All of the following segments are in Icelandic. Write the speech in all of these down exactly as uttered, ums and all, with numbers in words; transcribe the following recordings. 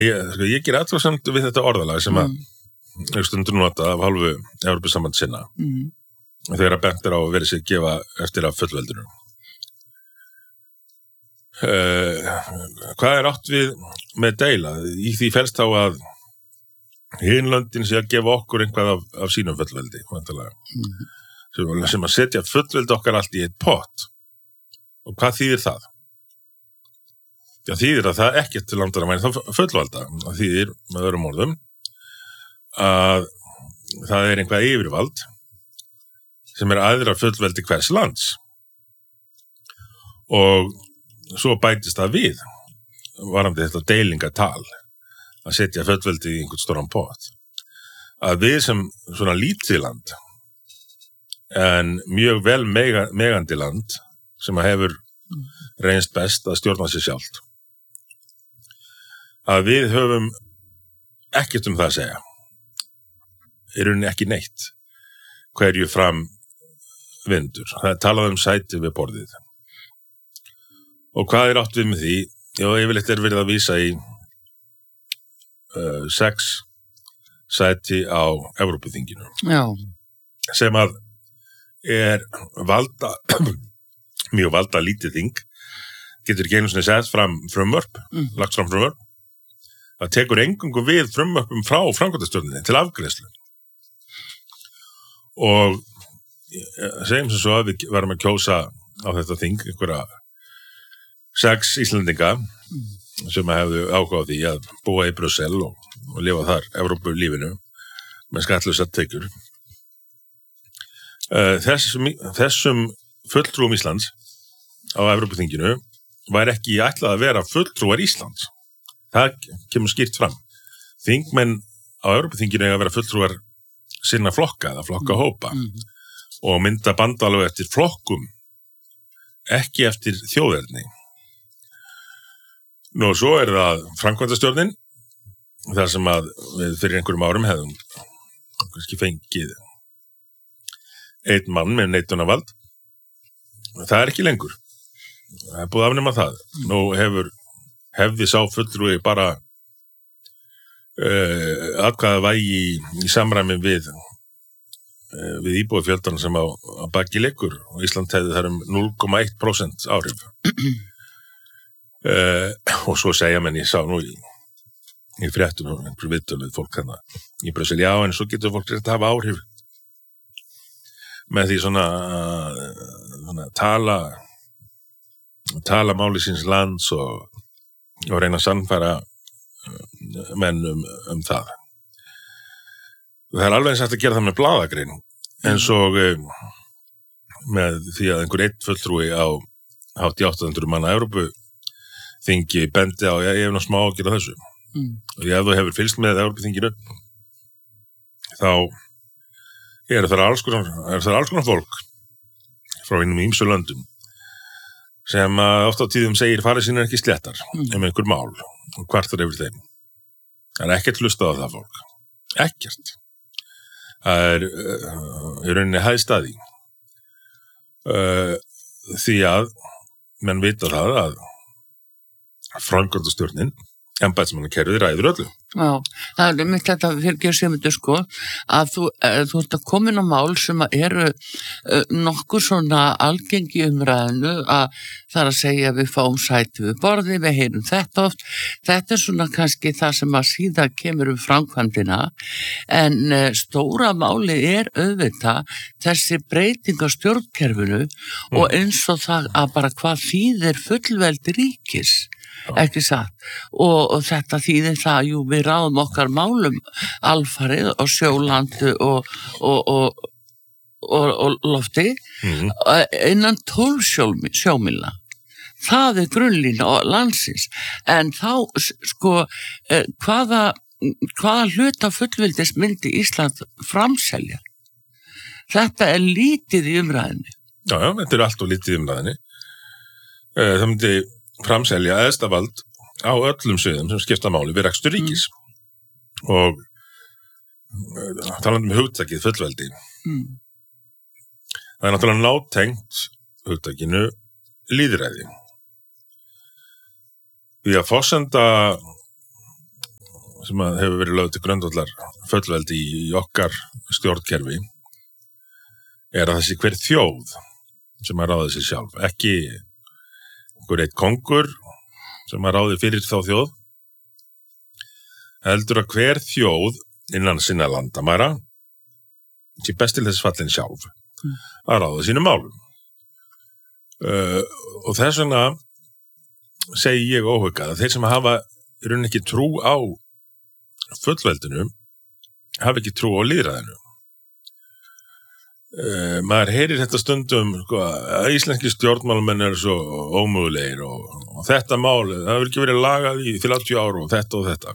Ég, sko, ég ger athugasemd við þetta orðalag sem að mm. stundur nota af hálfu Evrópusamband sinna mm. þegar að bent er á að vera sér gefa eftir af fullveldinu. Uh, hvað er átt við með deila? Í því felst þá að hin löndin sé að gefa okkur einhvað af, af sínum fullveldi mm. sem, sem að setja fullveldi okkar allt í eitt pott. Og hvað þýðir það? Já, þýðir að það ekkert til landar að væri þá fullvalda. Það þýðir, með öðrum orðum, að það er einhvað yfirvald sem er aðra fullveldi hvers lands. Og svo bætist það við varandi þetta deilingatal að setja fullveldi í einhvern stóran pott. Að við sem svona lítið land en mjög vel mega, megandi land sem að hefur reynst best að stjórna sér sjálft. Að við höfum ekkert um það að segja. Er rauninni ekki neitt hverju fram vindur. Það er talað um sæti við borðið. Og hvað er átt við með því? Já, yfirleitt er verið að vísa í uh, sex sæti á Evrópuþinginu. Já. Sem að er valda, mjög valda lítið þing, getur ekki einu sinni sett fram frumvörp, mm. lagt fram frumvörp. Það tekur eingöngu við frumvörpum frá framkvæmdastjórninni til afgreiðslu. Og segjum sem svo að við varum að kjósa á þetta þing einhverja sex Íslendinga sem hefðu áhuga á því að búa í Brussel og, og lifa þar Evrópulífinu með skattlausar tekjur. Þessum, þessum fulltrúum Íslands á Evrópuþinginu var ekki ætlað að vera fulltrúar Íslands. Það kemur skýrt fram. Þingmenn á Evrópuþinginu eiga að vera fulltrúar sinna flokka eða flokkahópa mm. og mynda bandalög eftir flokkum, ekki eftir þjóðerni. Nú, svo er það framkvæmdastjórnin, þar sem að við fyrir einhverjum árum hefðum kannski fengið einn mann með neitunarvald. Það er ekki lengur. Það er búið að afnema það. Nú hefur hefði sá fulltrúi bara uh, atkvæða vægi í, í samræmi við, uh, við íbúafjöldan sem á, á baki leikur og Ísland hefði þar um núll komma eitt prósent áhrif. Uh, og svo segja menn ég sá nú í, í fréttum einhverju viðtöluð fólk þarna í Brussel, já en svo getur fólk rétt að hafa áhrif með því svona, svona tala tala máli síns lands og, og reyna að sannfæra menn um, um það. Það er alveg eins hægt að gera það með blaðagrein eins og um, með því að einhver einn fulltrúi á hátt í átta hundruð manna Evrópu þingi bendi á, ég hef ná smá að gera þessu. Mm. Og ef þú hefur fylgst með Evrópuþinginu, þá er það alls konar, er það alls konar fólk frá einum ýmsu löndum sem oft á tíðum segir farið sín er ekki sléttar mm. um einhver mál og kvartar yfir þeim. Það er ekkert hlustað á það fólk. Ekkert. Það er uh, í rauninni hæðstaði. Uh, því að menn vita það að framkvæmdastjórnin, embættismannakerfið ræður öllu. Já, það er mitt þetta fyrir sem þetta sko, að þú, þú ert að komin á mál sem eru uh, nokkuð svona algengi umræðinu að það er að segja að við fáum sæti við borði, við heyrum þetta oft. Þetta er svona kannski það sem að síðan kemur um framkvæmdina, en uh, stóra máli er auðvitað þessi breyting á stjórnkerfinu mm. og eins og það að bara hvað þýðir fullveldi ríkis. Ekki satt og, og þetta þýðir það jú við ráðum okkar málum alfarið og sjólandu og, og, og, og, og lofti mm. innan tólf sjómílna. Það er grunnlína landsins en þá sko hvaða, hvaða hluta fullveldis myndi Ísland framselja? Þetta er lítið í umræðinni. Já, já, þetta er allt og lítið í umræðinni. Það myndi framselja eðstavald á öllum sviðum sem skipta máli við rekstur ríkis mm. og talandi um hugtakið fullveldi mm. það er náttúrulega nátengt hugtakinu lýðræði því að forsenda sem að hefur verið lögð til grundvallar fullveldi í, í okkar stjórnkerfi er að þessi hver þjóð sem að ráði sig sjálf, ekki einhver eitt kongur sem að ráði fyrir þá þjóð, heldur að hver þjóð innan sinna landamæra sé best til þess fallin sjálf mm. að ráða sínum málum. Uh, og þess vegna segi ég óhugað að þeir sem hafa í rauninni ekki trú á fullveldinu hafa ekki trú á lýðræðinu. Uh, maður heyrir þetta stundum sko, að íslenski stjórnmálamenn eru svo ómögulegir og, og þetta mál, það hefur ekki verið lagað í þrjátíu ár og þetta og þetta.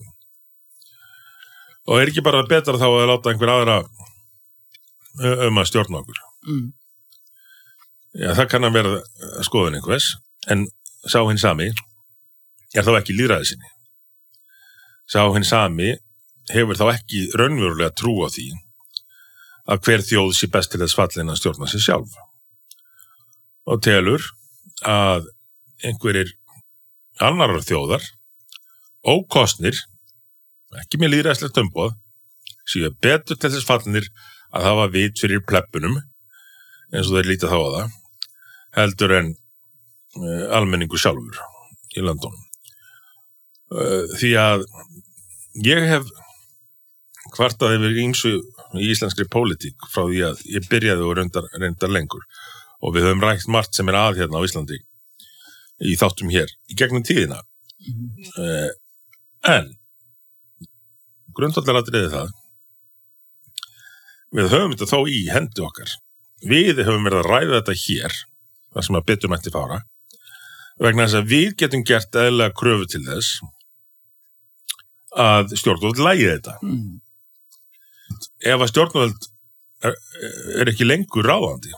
Og er ekki bara betra þá að láta einhver aðra um að stjórna okkur. Mm. Já, það kann að vera skoðun einhvers, en sá hinn sami er þá ekki lýðræði sinni. Sá hinn sami hefur þá ekki raunverulega trú á því að hver þjóð sé best til þess fallin að stjórna sig sjálf. Og telur að einhverjir annarar þjóðar, ókosnir, ekki með lýðræðislegt umboð, séu betur til þess fallinir að hafa vit fyrir plebbunum, eins og þeir líta þá á það, heldur en uh, almenningur sjálfur í landunum. Uh, því að ég hef kvartað yfir ýmsu í íslenskri pólitík frá því að ég byrjaði og reyndar, reyndar lengur og við höfum rætt margt sem er að hérna á Íslandi í þáttum hér í gegnum tíðina. Uh, en grundvallaratriði það við höfum þetta þó í hendi okkar. Við höfum verið að ræða þetta hér, það sem að betur mætti fara, vegna þess að við getum gert eðlilega kröfu til þess að stjórnvöld lægi þetta. Mm. Ef að stjórnvöld er, er ekki lengur ráðandi,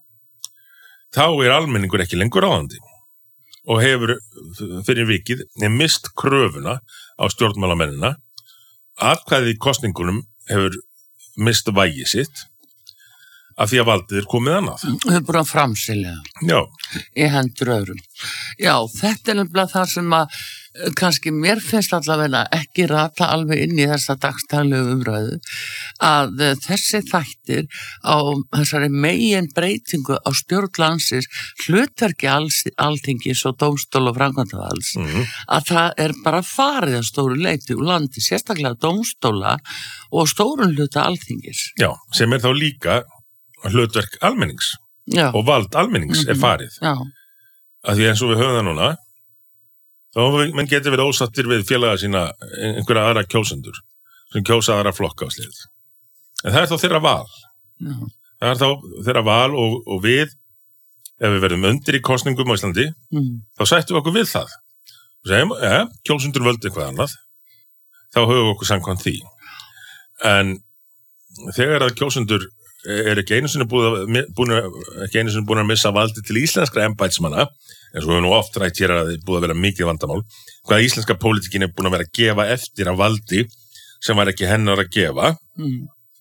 þá er almenningur ekki lengur ráðandi og hefur fyrir vikið mist kröfuna á stjórnmálamennina, atkvæði í kosningunum hefur mist vægi sitt, af því að valdið er komið annað. Þau er búin að framselja. Já. Í hendur öðrum. Já, þetta er nefnilega það sem að kannski mér finnst allavega ekki rata alveg inn í þessa dagstæðlegu umræðu að þessi þættir á þessari megin breytingu á stjórn landsins, hlutverki Alþingis og dómstól og framkvæmdarvalds, mm-hmm. að það er bara farið að stóru leyti úr landi, sérstaklega dómstóla og stórun hluta Alþingis. Já, sem er þá líka hlutverk almennings Já. Og vald almennings mm-hmm. er farið. Já. Að því eins og við höfum það núna, þá menn getur verið ósattir við félaga sína einhverja aðra kjósendur sem kjósa aðra flokka á slið. En það er þá þeirra val. Já. Það er þá þeirra val og, og við, ef við verðum undir í kosningum á Íslandi, mm. þá sættum við okkur við það. Og segjum, ja, kjósendur völdu eitthvað annað, þá höfum við okkur samkvæmt því. En þegar að kjósendur er ekki einu sinni búin að, ekki einu sinni búin að missa valdi til íslenskra embættismanna, eins og við nú oft rætt hér að það er búin að vera mikið vandamál, hvað íslenska pólitíkin er búin að vera að gefa eftir af valdi sem var ekki hennar að gefa, mm.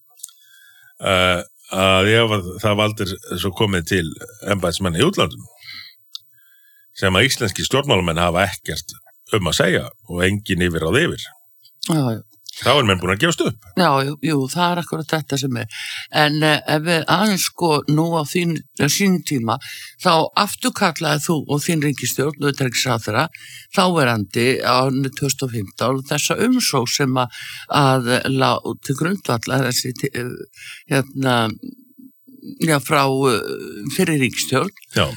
uh, að ef það valdir svo komið til embættismanna í útlandum, sem að íslenski stjórnmálamenn hafa ekkert um að segja og engin yfir á yfir. Já, já. Þá er menn búin að gefast upp. Já, jú, jú, það er akkurat þetta sem er. En eh, ef við aðeins sko nú á þín, sín tíma, þá afturkallaði þú og þín ríkisstjórn, utanríkisráðherra, þáverandi á tvö þúsund og fimmtán, þessa umsók sem að, að lá til grundvalla þessi, hérna, já, frá fyrir ríkisstjórn. Já.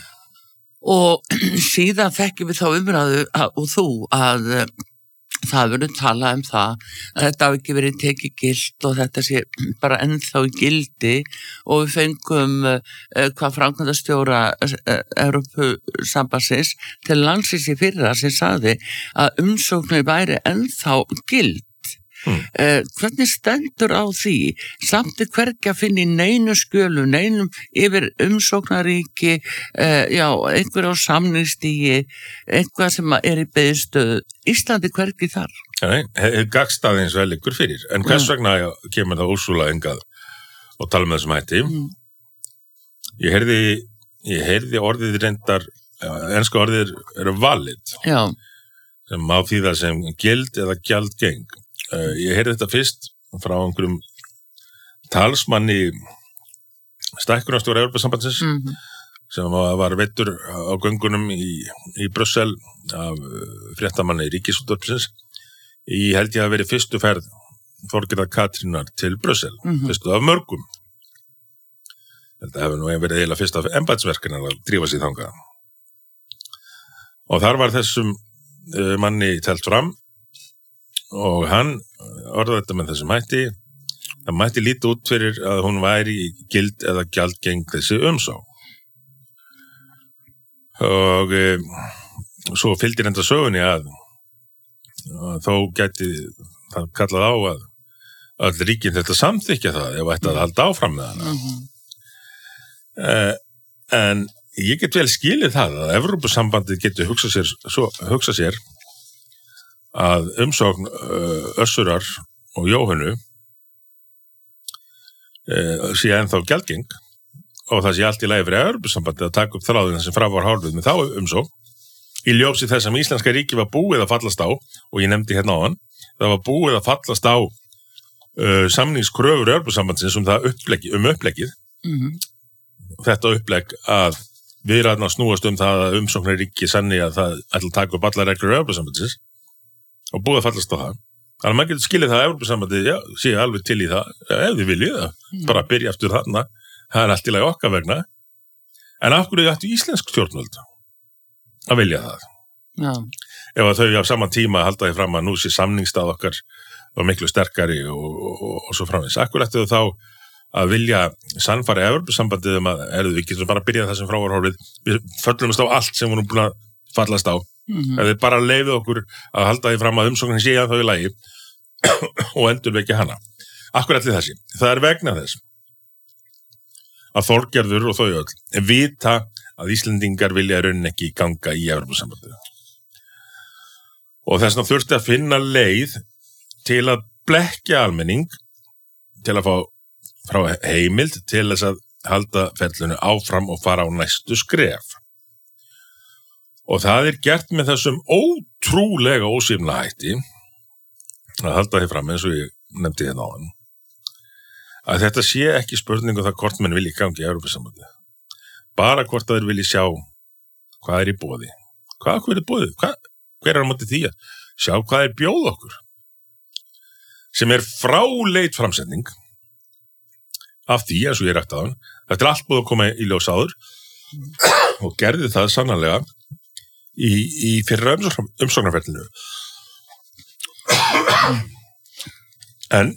Og síðan þekkjum við þá umræðu að, og þú að það verður talað um það að þetta hafi ekki verið tekið gilt og þetta sé bara ennþá í gildi og við fengum uh, hvað framkvæmdastjóra uh, Evrópusambandsins til landsins í fyrra sem sagði að umsóknir væri ennþá gild. Hmm. Uh, hvernig stendur á því samt er hvergi að finna í neinu skjölu, neinum yfir umsóknaríki, uh, já, einhver á samningsstígi, eitthvað sem er í beðstöðu. Íslandi hvergi þar? Nei, hefur gagstaðins vel ykkur fyrir, en hvers vegna ja. kemur það Úrsúla engað og tala með þessum hætti? Hmm. Ég heyrði, ég heyrði orðið reyndar, ja, enska orðið eru valid, já. sem má þýða sem gild eða gjaldgeng. uh, ég heyrði þetta fyrst frá einhverjum talsmanni stækkunarstjóra Evrópusambandsins mm-hmm. sem var veittur á göngunum í, í Brussel af fréttamanni Ríkisútvarpsins í held ég að veri fyrstu ferð Þorgerðar Katrínar til Brussel, mm-hmm. fyrstu af mörgum. Þetta hefur nú verið eiginlega fyrst af embættisverkinu að drífa sig þangað. Og þar var þessum uh, manni telt fram og hann orðaði þetta með þessum hætti. Það mætti lítið út fyrir að hún væri gild eða gjaldgeng þessi umsókn. Og e, svo fylgdi enda sögunni að, að þó gæti það kallað á að öll ríkin þetta samþykja það ef ætti að halda áfram með hana. Mm-hmm. E, en ég get vel skilið það að Evrópusambandið getur hugsað sér, svo, hugsað sér að umsókn Össurar og Jóhönnu sé ennþá gjaldgeng og það sé allt í lagi fyrir Evrópusambandið að taka upp þráðina sem frá var hálfið með þá umsókn í ljósi þess að Íslenska ríki var búið að fallast á og ég nefndi hérna á hann það var búið að fallast á uh, samningskröfur Evrópusambandsins um það uppleggi, um uppleggið mm-hmm. þetta upplegg að viðræðurnar snúast um það að umsóknar ríki sanni að það ætla að taka upp allar reglur Evrópusambandsins og búið að fallast á það. Þannig að maður getur skilið það að Evrópusambandið, já, sé alveg til í það, ef þið viljið það, mm. bara að byrja aftur þarna, það er allt í lagi okkar vegna, en af hverju ættu íslensk stjórnvöld að vilja það? Já. Ef að þau á sama tíma halda því fram að nú sé samningstað okkar og miklu sterkari og, og, og, og svo framvegis. Af hverju ættu þau þá að vilja sannfæra Evrópusambandið um að, erðu við getum bara að byrja það sem frá var hálfið, við föllumst á allt sem vorum búin að fallast á. Mm-hmm. Ef þið bara leyfið okkur að halda því fram að umsóknin sé að þau í lagi og endurvekja hana. Akkur allir þessi. Það er vegna þess að Þorgerður og þau öll vita að Íslendingar vilja raunin ekki ganga í Evrópusambandið. Og þess vegna þurfti að finna leið til að blekkja almenning til að fá frá heimild til þess að halda ferlinu áfram og fara á næstu skref. Og það er gert með þessum ótrúlega ósýfna hætti að halda því fram eins og ég nefndi hérna á hann að þetta sé ekki spurningu það hvort menn vilji gangi í Evrópusambandið. Bara hvort að þeir vilji sjá hvað er í boði. Hvað hver er boðið? Hvað, hver er á móti því að sjá hvað er bjóð okkur? Sem er fráleit framsetning af því eins og ég rætti á hann. Þetta er allt búið að koma í ljós áður og gerði það sannarlega í, í fyrra umsóknarferlinu. En,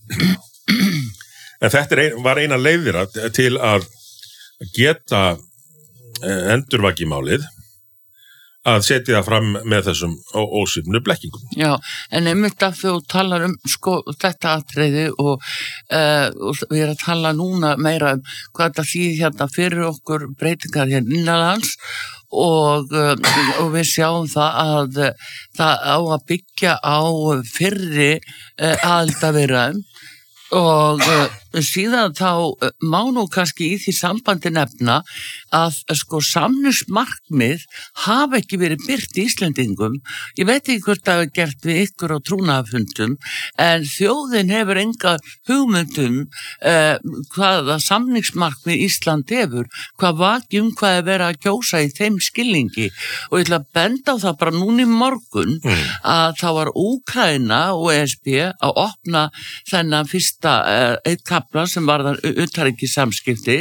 en þetta er ein, var eina leiðira til að geta endurvaki málið að setja það fram með þessum ósýfnu blekkingum. Já, en einmitt að þú talar um sko þetta atriði og, uh, og við erum að tala núna meira um hvað þetta þýðir hérna fyrir okkur breytingar hérna innanlands og, uh, og við sjáum það að uh, það á að byggja á fyrri uh, aðildarviðræðum og uh, síðan þá uh, má nú kannski í því sambandi nefna að uh, sko samningsmarkmið hafa ekki verið birt í Íslendingum. Ég veit ekki hvort það hefur gert við ykkur á trúnaðarfundum en þjóðin hefur enga hugmyndum uh, hvaða samningsmarkmið Ísland hefur, hvað vakjum, hvað er verið að kjósa í þeim skilningi og ég ætla að benda á það bara núna í morgun mm. að það var Úkraína og E S B að opna þennan fyrsta uh, eitt kapla sem varðar utanríkissamskipti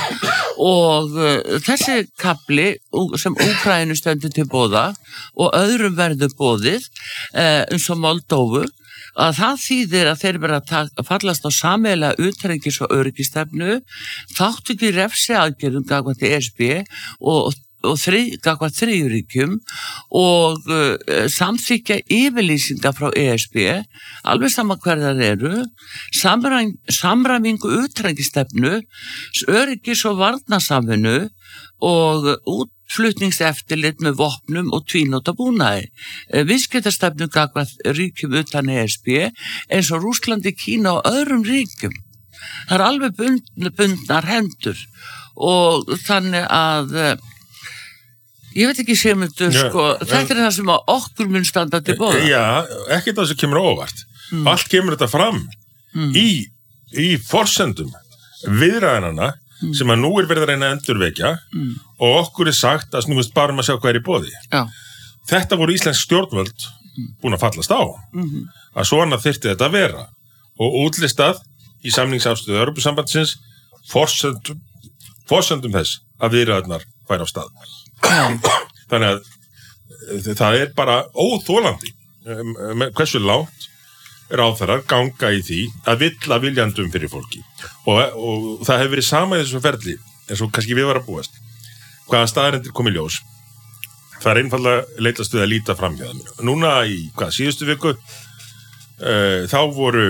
og uh, þessi kapli sem Úkraínu stendur til boða og öðrum verður boðið uh, eins og Moldóvu að það þýðir að þeir verða að fallast á sameiginlega utanríkis- og öryggistefnu, þáttu ekki refsi aðgerðum gagnvart E S B og og þrið, gagnvart þriðjuríkjum og uh, samþykja yfirlýsingar frá E S B, alveg sama hverðar eru, samræm, samræmingu utanríkisstefnu, öryggis- og varnarsamvinnu og útflutningseftirlit með vopnum og tvínóta búnaði. Viðskiptastefnu gagnvart ríkjum utan E S B eins og Rússlandi, Kína og öðrum ríkjum. Það er alveg bund, bundnar hendur og þannig að ég veit ekki sem þetta, sko, þetta er það sem að okkur mun standa til boða. Já, ekkert það sem kemur óvart. mm. allt kemur þetta fram mm. í, í forsendum viðræðanna mm. sem að nú er verið að reyna að endurvekja mm. og okkur er sagt að snúist bara um að sjá hvað er í boði. Já. Þetta voru íslensk stjórnvöld búin að fallast á mm-hmm. að svona þyrfti þetta að vera og útlistað í samningsafstöðu Evrópusambandsins forsendum, forsendum þess að viðræðurnar færi á stað. Þannig að það er bara óþolandi hversu langt ráðherrar ganga í því að villa viljandum fyrir fólki og, og það hefur verið sama í þessu ferli eins og kannski við var að búast hvaða staðarendir kom í ljós. Það er einfallega leitast við að líta fram hjá þeim. Núna í hvað síðustu viku uh, þá voru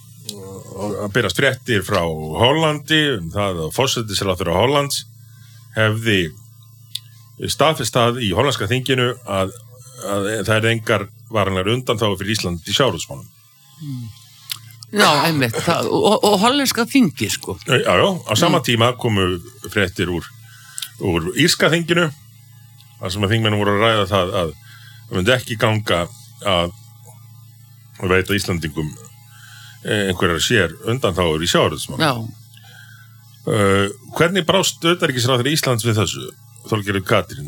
að berast fréttir frá Hollandi um það að forsætisráðherra Hollands hefði staðfest það í hollandska þinginu að, að það er engar varanlegar undanþágur fyrir Ísland í sjávarútvegsmálum. Mm. Já, einmitt. Það, og, og hollenska þingi, sko. Já, já, á sama mm. tíma komu fréttir úr, úr írska þinginu, þar sem að þingmenn voru að ræða það að það myndi ekki ganga að veita Íslandingum einhverjar sér undanþágur í sjávarútvegsmálum. Já. Uh, hvernig brást utanríkisráðherra Íslands við þessu? Þorgerður Katrín.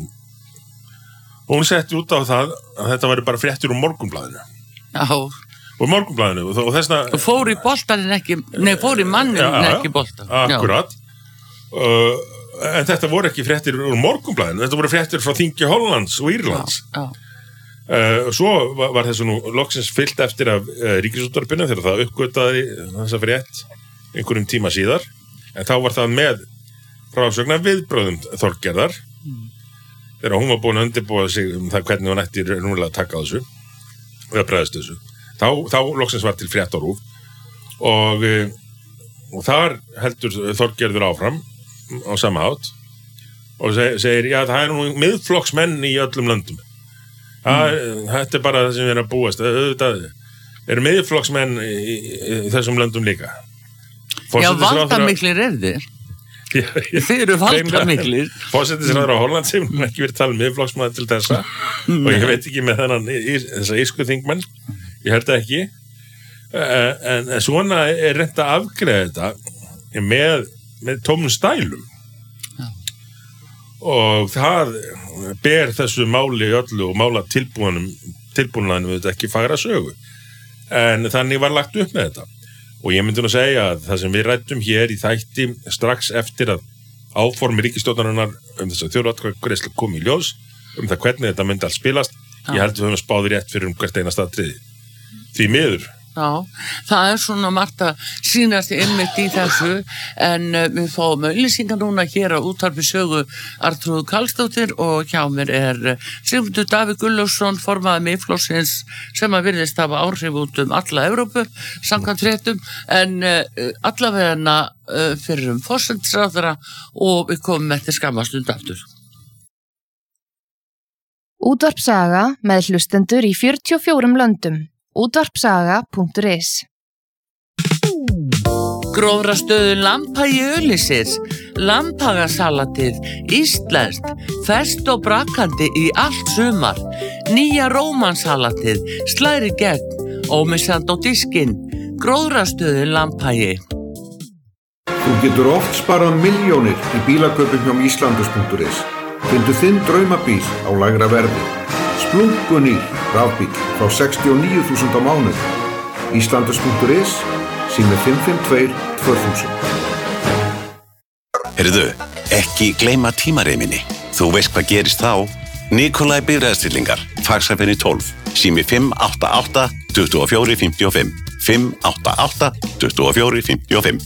Og hún setti út á það að þetta væri bara fréttir úr Morgunblaðinu. Já. Úr Morgunblaðinu. Og þessna... Og fór í boltan en ekki, nei, fór í mannin en ekki boltan. Akkurat. Uh, en þetta voru ekki fréttir úr Morgunblaðinu. Þetta voru fréttir frá þingi Hollands og Írlands. Já, já. Uh, svo var, var þessu nú loksins fyllt eftir af uh, Ríkisútvarpinu þegar það uppgötaði þessa frétt einhverjum tíma síðar. En þá var það með frásögnar viðbröðum Þorgerðar mm. þegar hún var búin að undirbúa sig um það hvernig hún ætti rúmlega að taka þessu og að bregðast þessu. Þá, þá loksins var til frétt á RÚV og, og þar heldur Þorgerður áfram á sama hátt og seg, segir, já það er nú miðflokksmenn í öllum löndum. Mm. Þetta er bara það sem við erum að búast. Þetta eru miðflokksmenn í, í, í þessum löndum líka. Já, valdamiklir er þér. Þið eru valdamiklir. Forsætisráðherra Hollands hefur ekki verið talað miðflokksmaður til þessa og ég veit ekki með þennan þessa írsku þingmenn, ég held það ekki en, en svona er reynt að afgreiða þetta með, með tómum stælum ja. Og það ber þessu máli öllu og mála tilbúinum tilbúinum við þetta ekki fagra sögu en þannig var lagt upp með þetta. Og ég myndi nú segja að það sem við ræddum hér í þætti strax eftir að áformi ríkisstjórnarinnar um þess að þjóðaratkvæðagreiðslu kom í ljós um það hvernig þetta myndi allt spilast, ja. Ég held við höfum spáð rétt fyrir um hvert einasta atriði. Því miður. Já, það er svona margt að sýnast einmitt í þessu en uh, við fáum auglýsingar núna hér á útvarpi sögu Arnþrúður Karlsdóttir og hjá mér er uh, Sigmundur Davíð Gunnlaugsson formaður Miðflokksins sem að virðist hafa áhrif út um alla Evrópu samkvæmt fréttum en uh, allavega uh, fyrir um forsætisráðherra og við komum eftir skammastund aftur. Útvarpsaga með hlustendur í fjörutíu og fjórum löndum. útvarpsaga punktur is Gróðrastöðu Lambhagi auglýsir Lambhagasalatið íslenskt, ferskt og brakandi í allt sumar. Nýja rómansalatið slæri gegn, ómissandi á diskinn. Gróðrastöðu Lambhagi. Þú getur oft sparað milljónir í bílakaupum hjá Íslandus punktur is. Fyndu þinn draumabíl á lægra verði. Splunkunýr rafbíl frá sextíu og níu þúsund á mánuð. Íslandus punktur is, sími fimm fimm tvö tvö þúsund. Heyrðu, ekki gleyma tímareiminni. Þú veist hvað gerist þá? Nikolai bifreiðastillingar, Faxafenni tólf, sími fimm átta átta tvö fjögur fimm fimm, fimm átta átta tvö fjögur fimm fimm.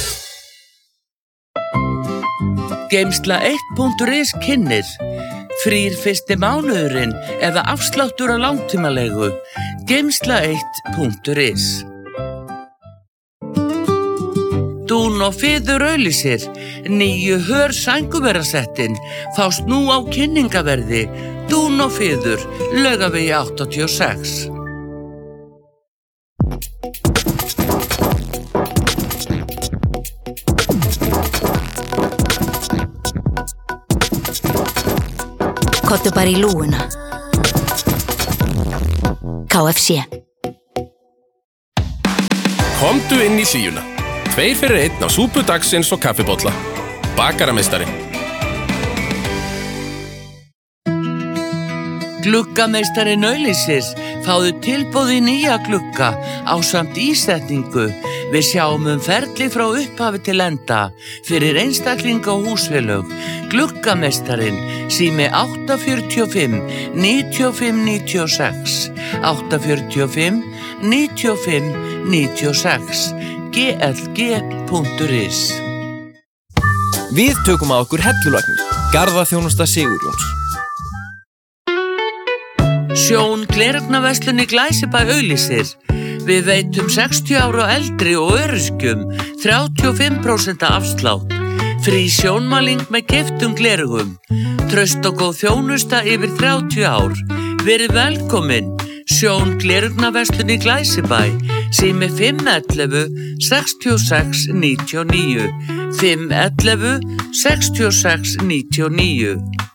Geimsla eitt punktur is kynnir frýr fyrsti mánuðurinn eða afsláttur á langtímalegu. Geimsla eitt punktur is. Dún og Fiður auglýsir nýju hör sænguverasettin fást nú á kynningaverði. Dún og Fiður, Laugavegi áttatíu og sex. Kottu bara í lúguna. K F C. Komdu inn í hlýjuna. Tveir fyrir einn á súpu dagsins og kaffibolla. Bakarameistari. Gluggameistari Nauðlýsis, fáðu tilboð í nýja glugga ásamt ísetningu. Við sjáum um ferli frá upphafi til enda fyrir einstaklinga og húsfélög. Gluggameistarinn, sími átta fjörutíu og fimm níutíu og fimm níutíu og sex, átta fjörutíu og fimm níutíu og fimm níutíu og sex, g l g punktur is. Við tökum að okkur hellulagnir, garðaþjónusta Sigurjóns. Sjón gleraugnavesslunni Glæsibæ auglýsir. Við veitum sextíu ára og eldri og öryrkjum þrjátíu og fimm prósent afslátt. Frí sjónmæling með keyptum gleraugum. Traust og góð þjónusta yfir þrjátíu ár. Verið velkomin. Sjón gleraugnavesslunni Glæsibæ. Sími fimm ellefu sextíu og sex níutíu og níu. fimm ellefu sextíu og sex níutíu og níu.